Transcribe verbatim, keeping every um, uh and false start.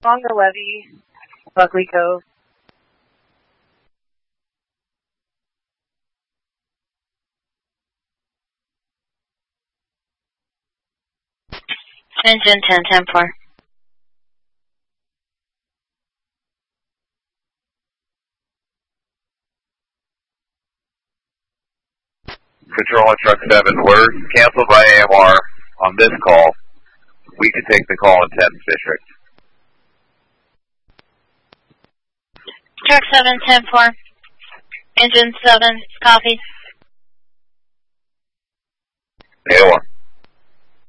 Along the levee, Buckley Cove. Engine ten ten four. Control on truck seven, we're canceled by A M R on this call. We can take the call in tenth District. Truck seven ten four. Engine seven, copy. eight oh one.